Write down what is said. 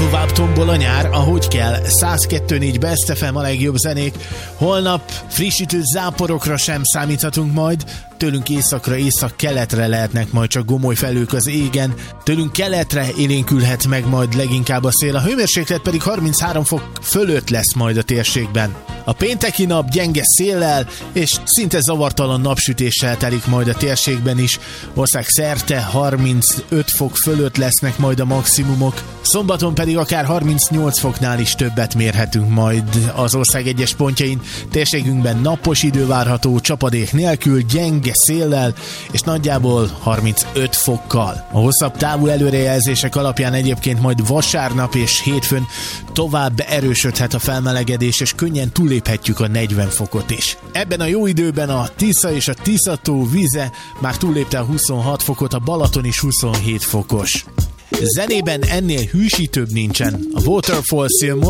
Tovább tombol a nyár, ahogy kell. 102.4 Best FM a legjobb zenék. Holnap frissítő záporokra sem számíthatunk majd. Tőlünk északra, észak-keletre lehetnek majd csak gomoly felők az égen. Tőlünk keletre élénkülhet meg majd leginkább a szél. A hőmérséklet pedig 33 fok fölött lesz majd a térségben. A pénteki nap gyenge széllel és szinte zavartalan napsütéssel telik majd a térségben is. Ország szerte 35 fok fölött lesznek majd a maximumok. Szombaton pedig akár 38 foknál is többet mérhetünk majd az ország egyes pontjain. Térségünkben napos idő várható, csapadék nélkül, gyenge széllel és nagyjából 35 fokkal. A hosszabb távú előrejelzések alapján egyébként majd vasárnap és hétfőn tovább erősödhet a felmelegedés, és könnyen túlléphetjük a 40 fokot is. Ebben a jó időben a Tisza és a Tisza-tó víze már túllépte a 26 fokot, a Balaton is 27 fokos. Zenében ennél hűsítőbb nincsen. A Waterfall Seal